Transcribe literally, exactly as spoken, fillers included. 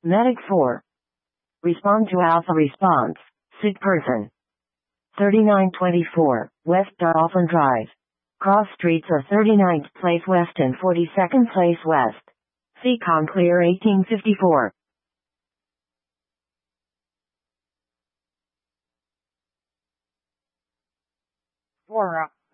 Medic four. Respond to Alpha response. Sick person. thirty-nine twenty-four, West Dolphin Drive. Cross streets are thirty-ninth Place West and forty-second Place West. Seacon clear eighteen fifty-four. four.